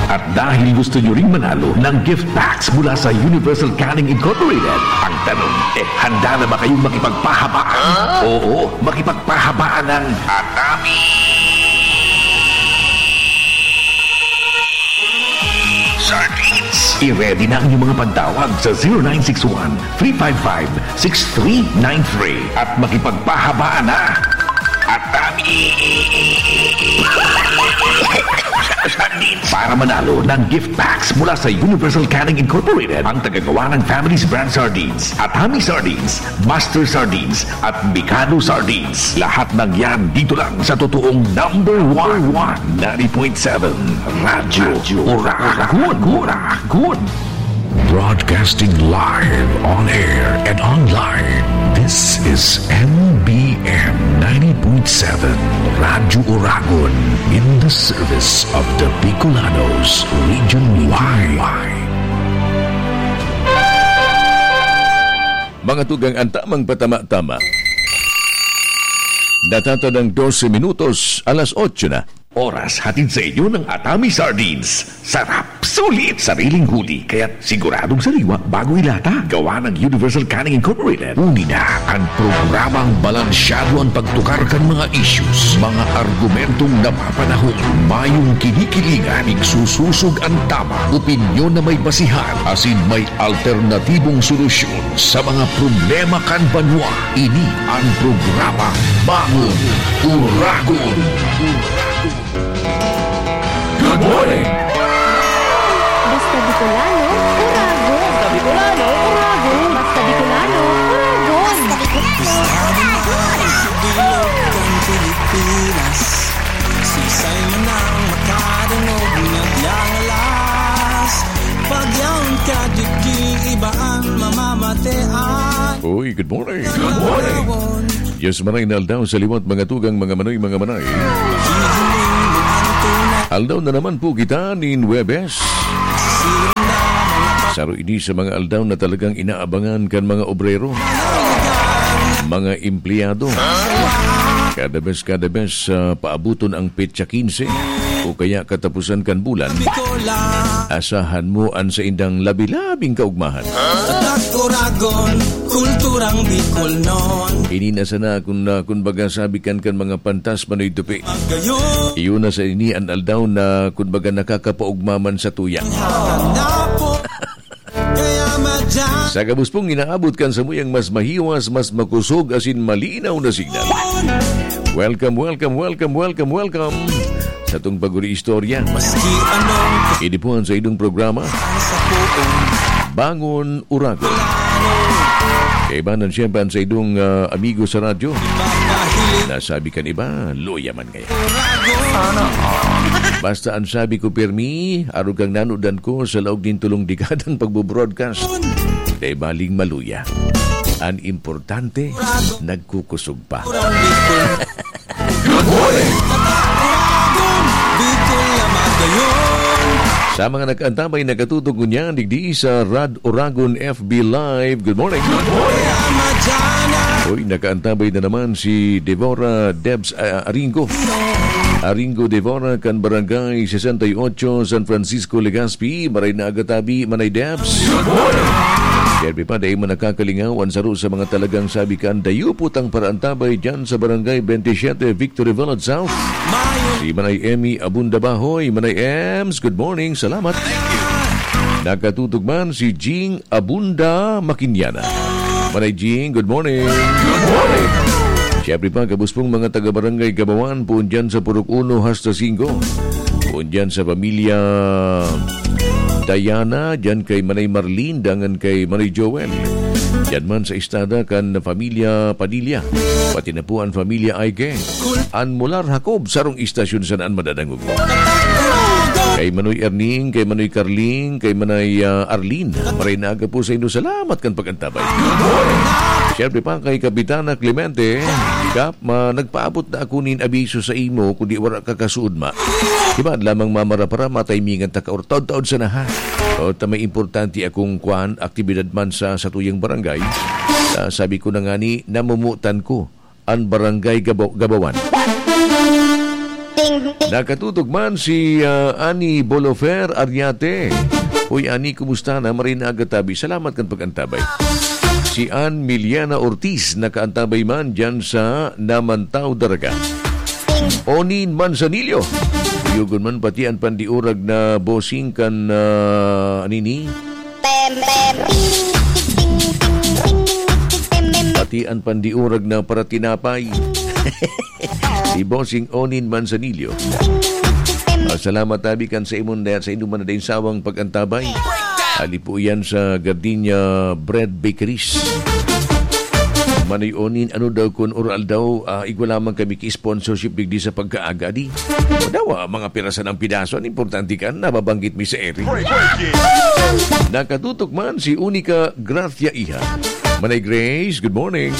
At dahil gusto nyo ring manalo ng gift packs mula sa Universal Canning Incorporated, ang tanong, handa na ba kayong makipagpahabaan? Oo, makipagpahabaan ng Atami Sardines. I-ready na ang inyong mga pagtawag sa 0961-355-6393 at makipagpahabaan na Atami para manalo ng gift packs mula sa Universal Canning Incorporated, ang tagagawa ng Family's Brand Sardines, Atami Sardines, Master Sardines at Mikado Sardines. Lahat ng yan dito lang sa totoong number 1 90.7 Radyo Uragon. Broadcasting live on air and online. This is MBM 90.7 Radyo Uragon in the service of the Bicolanos Region Y. Mga tugang antamang patama-tama. Natatadang 12 minutos, alas 8 na. Oras hatid sa inyo ng Atami Sardines. Sarap, sulit, sariling huli, kaya't siguradong sariwa bago ilata. Gawa ng Universal Canning Incorporated. Unina ang programang balansyado ang pagtukar kan mga issues, mga argumentong napapanahon, mayong kinikilingan, igsususog ang tama, opinyon na may basihan, asin may alternatibong solusyon sa mga problema kan banwa. Ini ang programa Bangon Uragon. Good morning! Basta Bicolano, Uragon! Basta Bicolano, Uragon! Basta Bicolano, Uragon! Sa bilog ng Pilipinas, sisay man ang makadungog naglangalas. Pagyaon ka diki ibaan mamamatean. Uy, good morning! Good morning! Yes, manay na aldaw sa liwat mga tugang mga manay. Aldaw na naman po kita ni Webes. Saro ini sa mga aldaw na talagang inaabangan kan mga obrero, mga empleyado. Kada bes paabuton ang petsa 15 o kaya katapusan kan bulan. Asahan mo an sa indang labi-labing kaugmahan. Uragon, kulturang Bicol non. Ininasa na kung baga sabikan kan mga pantas manoy tupi. Iyon na sa ini an aldaw na kung baga nakakapaugmaman sa tuya. Sa kabuspong inaabot kan sa muyang mas mahiwas, mas makusog asin malinaw na signal. Welcome sa itong paguri istorya. Idipuan sa idong programa Bangon Uragon. Kaibanan siyempre sa idong amigo sa radyo. Nasabi kan iba, loyaman kaya. Basta ang sabi ko permi, araw kang nanudan ko sa laog din tulong dekadang pagbubroadcast. Kaya baling maluya. Ang importante, nagkukusog pa. Good morning! Sa mga nag-antabay nakatutog niya, digdi sa Rad Uragon FB Live. Good morning! Good morning! Uy, nakaantabay na naman si Devora Debs Aringo. Aringo Devora kan Barangay 68, San Francisco, Legazpi. Maray na agatabi, manay Debs. Good morning! Derby pa, dahil manakakalingaw, ansaro sa mga talagang sabikan, dayo putang paraantabay dyan sa Barangay 27, Victory Village South. Si Manay Emmy Abunda Bahoy. Manay Ems, good morning, salamat. Nakatutugman si Jing Abunda Makinyana. Manay Jing, good morning. Good morning! Siyempre pa, kabuspong mga taga-barangay Gabawan, puun dyan sa Purok 1 hasta 5. Puun dyan sa pamilya Diana, dyan kay Manay Marlene, dangan kay Manay Joel. Dyan man sa istada kan pamilya Padilla, pati na po ang pamilya Aike. An Mular Hakob, sarong istasyon sa naan madadangog. Kay Manoy Erning, kay Manoy Carling, kay Manay Arlene. Maray na aga po sa inyo. Salamat kan pag-antabay. Siyempre pa kay Kapitana Clemente, Kap, nagpaabot na ako nin abiso sa imo kundi wala kakasuod ma. Diba, lamang mamara para mataymingan ta ka or taon-taon sa naha. O may importante akong kuhan, aktibidad man sa tuyang barangay. Sabi ko na nga ni, namumutan ko ang barangay Gabawan. Nakatutog man si Ani Bolofer Ariate. Uy, Ani, kumusta na? Marina Agatabi. Salamat kan pag-antabay. Si Ann Miliana Ortiz, nakaantabay man dyan sa Namantaw, Daraga. Onin Manzanillo. Yugon man pati ang pandiurag na bossing kan anini. Pati ang pandiurag na para tinapay. Si bossing Onin Manzanillo. Salamat tabi kan sa imong dahil sa inuman na din sawang pag-antabay. Ali po yan sa Gardenia Bread Bakeries. Manayonin, ano daw kung oral daw, igwa lamang kami ki-sponsorship digdi sa pagkaagadi. O daw, mga pirasan ng pidaso, importante ka, nababanggit mi sa eri. Nakatutok man si Unica Gracia Iha. Manay Grace, good morning.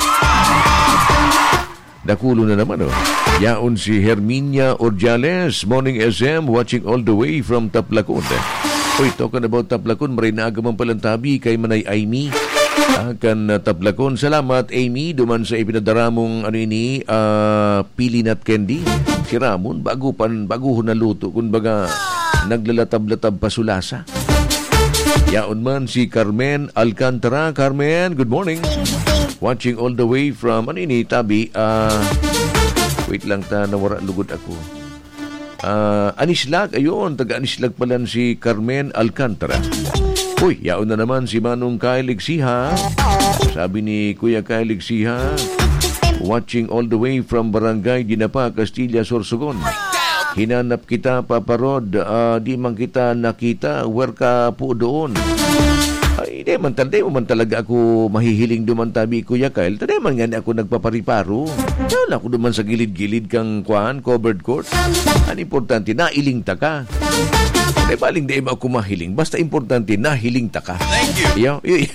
Nakulo na naman, oh. Yaon si Herminia Orjales, Morning SM, watching all the way from Taplacon. Uy, talking about Taplacon, marinaga man palang tabi kay Manay Amy. Kan Taplacon. Salamat, Amy, duman sa ipinadaramong pilinat candy. Si Ramon, bago ho naluto, kumbaga naglalatab-latab pasulasa. Yaon man si Carmen Alcantara. Carmen, good morning. Watching all the way from, tabi, wait lang nawara lugod ako. Anislag, ayun, taga-Anislag pala si Carmen Alcantara. Uy, yaon na naman si Manong Kyle Ligsiha. Sabi ni Kuya Kyle Ligsiha, watching all the way from Barangay Dinapa, Castilla, Sorsogon. Hinanap kita, Paparod, di man kita nakita, where ka po doon? Ay, di man talaga ako mahihiling duman tabi, Kuya Kyle. Taday man nga ako nagpapariparo. Wala ako duman sa gilid-gilid kang covered court. Ang importante, nailing ta ka. Taday baling di ba ako mahiling. Basta importante, nahiling ta ka. Thank you.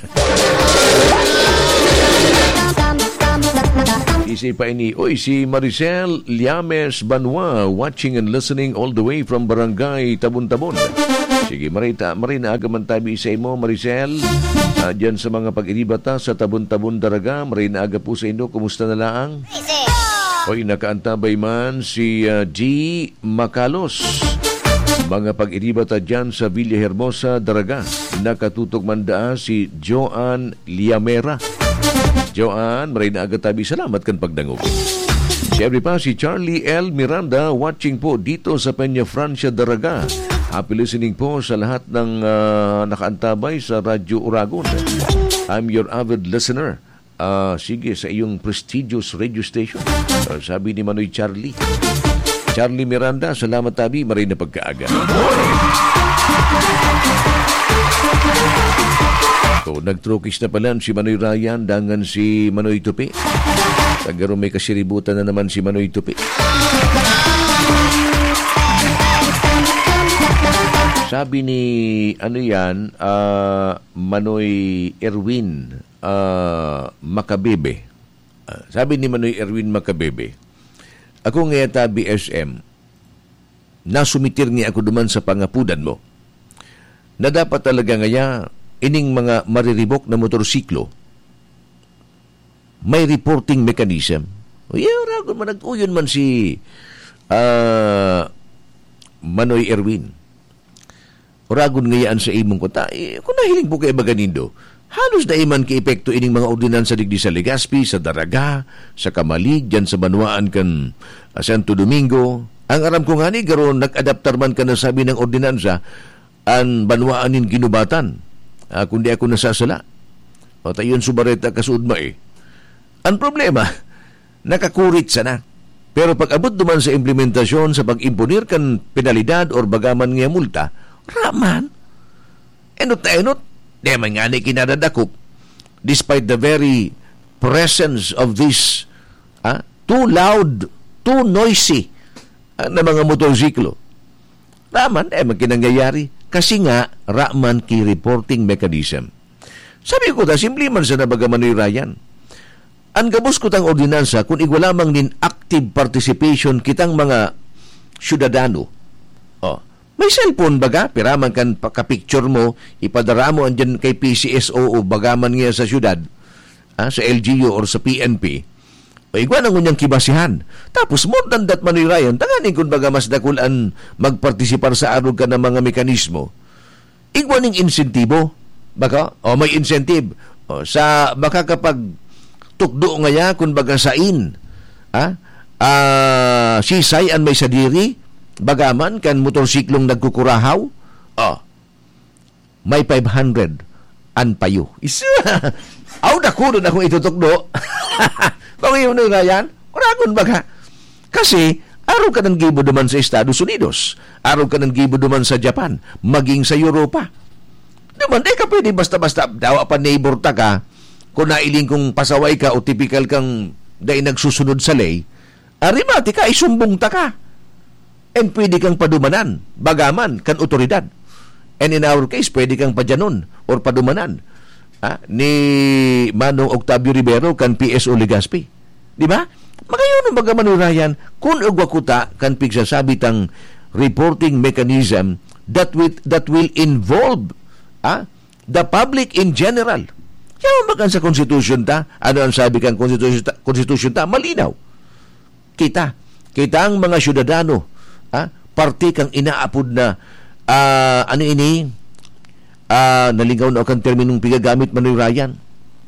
Isip pa ini, si Maricel Liames Banwa, watching and listening all the way from Barangay Tabon-Tabon. Sige, marina agaman tabi sa imo, Maricel. Diyan sa mga pag-iribata sa Tabon-Tabon, Daraga. Marina aga po sa inyo. Kumusta na laang? Nakaantabay man si G. Macalos. Mga pag-iribata dyan sa Villahermosa, Daraga. Nakatutok manda si Joan Liamera. Joan, marina aga tabi. Salamat kan pagdangog. Siyempre pa si Charlie L. Miranda, watching po dito sa Peña Francia, Daraga. Happy listening po sa lahat ng nakaantabay sa Radyo Uragon. I'm your avid listener. Sige, sa iyong prestigious radio station. Sabi ni Manoy Charlie. Charlie Miranda, salamat tabi, maray na pagkaaga. Nagtrokis na pala si Manoy Ryan, dangan si Manoy Tupi. Tagaro may kasiributan na naman si Manoy Tupi. Sabi ni Manoy Erwin Makabebe. Sabi ni Manoy Erwin Makabebe, ako nga yata BSM, nasumitir niya ako duman sa pangapudan mo na dapat talaga ngaya ining mga mariribok na motorsiklo may reporting mechanism. Ragon man nag-uyon man si Manoy Erwin. Ragon ngayaan sa imong kota, kung nahiling po kayo baganindo, halos na iman ka-epekto ining mga ordinansa digdi sa Legazpi, sa Daraga, sa Kamalig, dyan sa Banuaan kan Santo Domingo. Ang aram ko nga ni, garon nag-adaptar man ka na sabi ng ordinansa, ang Banuaanin ginubatan. Kundi ako nasasala. O tayon subareta kasudma Ang problema, nakakurit sana. Pero pag abot duman sa implementasyon sa pag-imponir kan penalidad or bagaman nga multa, raman. Enot, di man nga ni kinadadakop despite the very presence of this too loud, too noisy na mga motorsiklo. Raman, man kinangyayari. Kasi nga, raman ki reporting mechanism. Sabi ko simple man sa nabagaman ni Ryan. Ang gabos ko tang ordinansa kung igwa lamang nin active participation kitang mga syudadano. May cellphone baga, piraman kan pakapicture mo, ipadara mo andyan kay PCSO o bagaman nga sa syudad, sa LGU or sa PNP. O igwa nang unyang kibasihan. Tapos more than that Manoy Ryan, tanganin kung baga mas dakulan magpartisipar sa arog ka ng mga mekanismo. Igwa ning insentibo. Baka? O may incentive. O, sa makakapag tukdo ngaya kung baga sain. Sisay an may sadiri. Bagaman kan motorsiklong nagkukurahaw. O, may 500 an payo. Isa! Aw, nakuno na kung itutukdo. Kung yun na yan, uragon baga. Kasi, araw ka ng gibo duman sa Estados Unidos. Araw ka ng gibo duman sa Japan. Maging sa Europa. Naman, ka pwede basta-basta dawa pa neighbor ta ka. Kung nailing kong pasaway ka o typical kang dahil nagsusunod sa lay, arimati ka, isumbong ta ka. And pwede kang padumanan. Bagaman, kan otoridad. And in our case, pwede kang padyanon or padumanan. Ni Manong Octavio Rivero kan PSO Legazpi. Di ba? Magayon ang magamanurayan kung ugwakuta kan pigsasabi tang reporting mechanism that will involve the public in general. Yan bagan sa Constitution ta. Ano ang sabi kang Constitution ta? Malinaw. Kita ang mga syudadano, parte kang inaapod na naligaw na akong terminong pigagamit Manoy Ryan.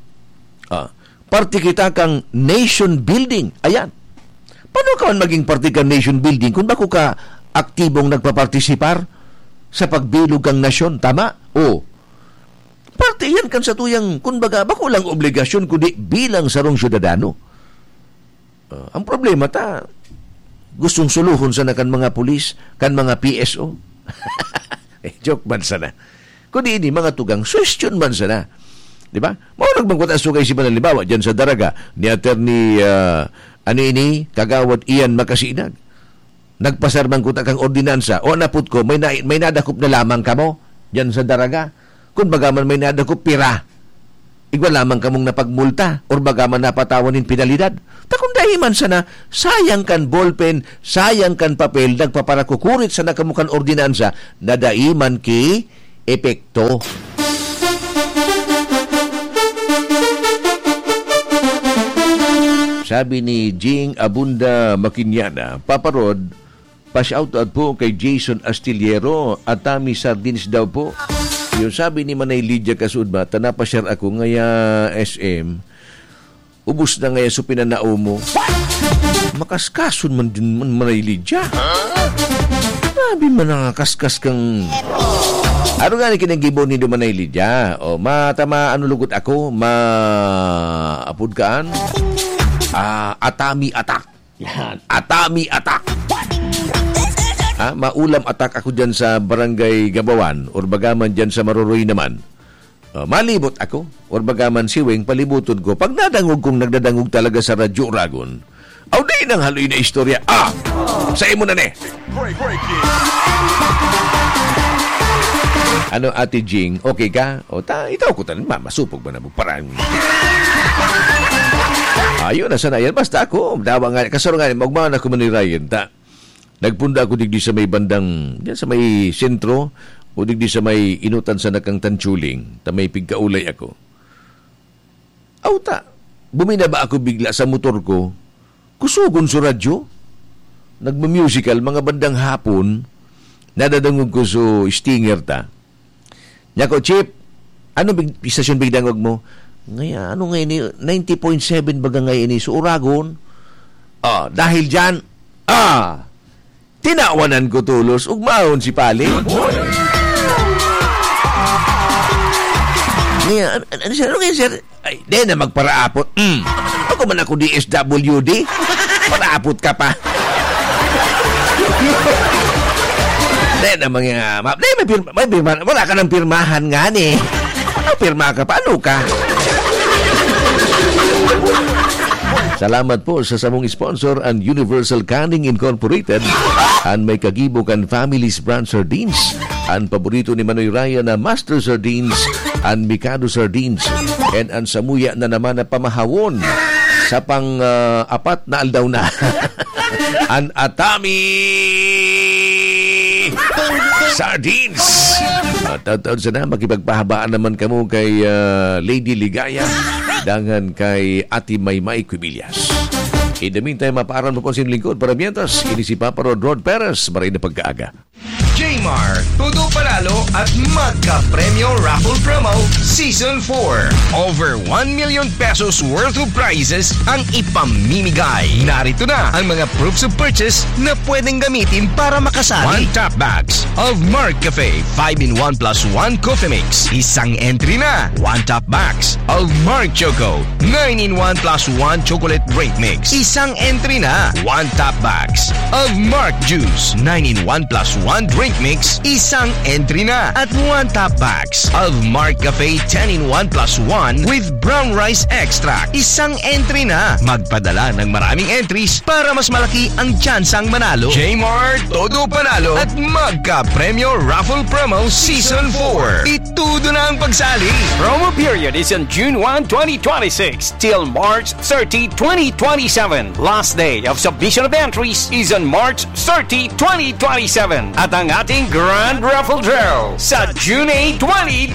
Parti kita kang nation building. Ayan. Paano ka maging parti kang nation building kung bako ka aktibong nagpapartisipar sa pagbilog kang nasyon? Tama? O. Parti yan kan sa tuyang kung baga bako lang obligasyon kundi bilang sarong syudadano. Ang problema ta gustong suluhon sa kan mga pulis, kan mga PSO. Joke man sana. Kundi ini mga tugang question man sana. Di ba? Maunag magkutas sugay si Manalibawa dyan sa Daraga ni Attorney Kagawad Ian Makasinag. Nagpasarmang kuta kang ordinansa o naput ko may nadakop na lamang kamo dyan sa Daraga. Kung bagaman may nadakop pira, igwa lamang kamong napagmulta or bagaman napatawanin penalidad. Takong dahiman sana, sayang kan ballpen, sayang kan papel, nagpaparakukurit sa nakamukan ordinansa na daiman ki epekto. Sabi ni Jing Abunda Makinyana, Paparod, pa-shoutout po kay Jason Astillero at Tami Sardines daw po. Yung sabi ni Manay Lydia Kasudba, tanapashare ako ngaya SM, ubus na ngaya so pinanao mo. Makaskasun man din Manay Lydia. Sabi man nakakaskas kang... Ano nga ni kinagibo ni Manay Lydia? O, matama, lugot ako? Maapod kaan? Atami attack. Yan. Atami attack. Maulam attack ako dyan sa Barangay Gabawan or bagaman dyan sa Maroroy naman. Malibot ako or bagaman siwing palibutod ko. Pag nadangog kong nagdadangog talaga sa Radyo Uragon, di nang haloy na istorya. Sa imo na ne. Ano Ate Jing, okay ka? Itaw ko tanan, masupog ba na mo? Parang... Ayun, nasa na yan. Basta ako, dawa nga, kasaro nga, magmahan ako Manoy Ryan, nagpunda ako digdi sa may bandang, yan sa may sentro, o digdi sa may inutan sa nakang Tanchuling, may pigkaulay ako. Bumina ba ako bigla sa motor ko, kusugon sa radyo, nagma-musical, mga bandang hapon, nadadangog ko sa stinger ta. Nyako, Chip, ano istasyon bigdangog mo? Ngaya, ano ngayon ni 90.7 baga ngayon ni sa Uragon? Dahil dyan, tinawanan ko tulos, ugmaon si Pali. Ngaya, ano ngayon, sir? Ay, di na magparaapot. Ako man ako DSWD. Paraapot ka pa. Di na mga, may pirma, wala ka ng pirmahan nga ni. Pirma ka pa, ano ka? Salamat po sa samong sponsor ang Universal Canning Incorporated ang may kagibukan Family's Brand Sardines ang paborito ni Manoy Ryan na Master Sardines ang Mikado Sardines and ang samuya na naman na pamahawon sa pang-apat na aldaw na ang Atami Sardines. Taon sa na, makipagpahabaan naman kamo kay Lady Ligaya dangan kay Ati Maymay Cubillas. In the meantime, mapaaral mo po sin lingkod para mientas. Ini si Papa Rod Perez, maray na pagkaaga. Jmar, Todo Panalo at Magka Premyo Raffle Promo Season 4. Over 1 million pesos worth of prizes ang ipamimigay. Narito na ang mga proofs of purchase na pwedeng gamitin para makasali. 1 top bags of Mark Cafe 5-in-1 plus 1 coffee mix. Isang entry na. 1 top bags of Mark Choco 9-in-1 plus 1 chocolate drink mix. Isang entry na. 1 top bags of Mark Juice 9-in-1 plus 1 drink mix. Isang entry na. At 1 top bags of Mark Cafe 10-in-1 plus 1 with brown rice extract. Isang entry na. Magpadala ng maraming entries para mas malaki ang tsansang manalo. Jmar, Todo Panalo at Magka Premyo Raffle Promo Season 4. Itudo na ang pagsali. Promo period is on June 1, 2026 till March 30, 2027. Last day of submission of entries is on March 30, 2027. At ang ating Grand Raffle Draw sa June 8, 2027.